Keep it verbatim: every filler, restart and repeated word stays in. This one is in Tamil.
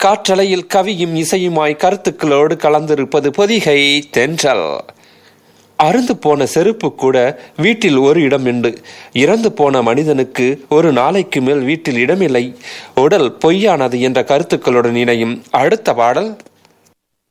காற்றலையில் கவியும் இசையுமாய் கருத்துக்களோடு கலந்திருப்பது பொதிகை தென்றல். அருந்து போன செருப்பு கூட வீட்டில் ஒரு இடம் உண்டு. இறந்து போன மனிதனுக்கு ஒரு நாளைக்கு மேல் வீட்டில் இடமில்லை. உடல் பொய்யானது என்ற கருத்துக்களுடன் இணையும் அடுத்த பாடல்.